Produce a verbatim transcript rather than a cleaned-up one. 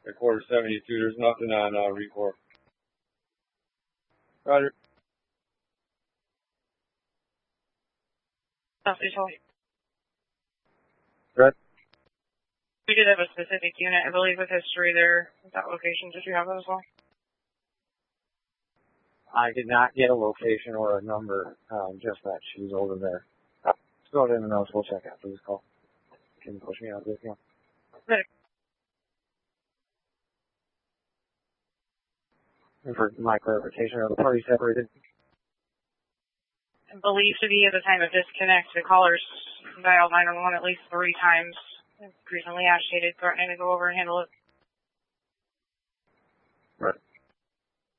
At quarter seventy-two, there's nothing on uh, record. Roger. Red. We did have a specific unit, I believe, with history there at that location. Did you have that as well? I did not get a location or a number, um, just that she's over there. Let's go to the notes. We'll check after this call. Can you push me out of this one? Right. And for my clarification, are the parties separated? I believe to be at the time of disconnect, the callers dialed nine one one at least three times. Recently agitated, threatening to go over and handle it. Right.